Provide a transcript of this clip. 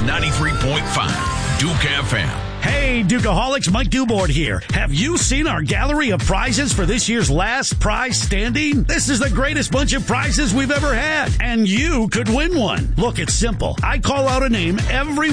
93.5 Duke FM. Hey, Dukeaholics, Mike Dubord here. Have you seen our gallery of prizes for this year's last prize standing? This is the greatest bunch of prizes we've ever had, and you could win one. Look, it's simple. I call out a name every